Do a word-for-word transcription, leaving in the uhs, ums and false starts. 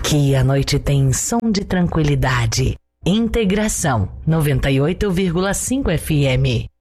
Aqui a noite tem som de tranquilidade. Integração noventa e oito vírgula cinco F M.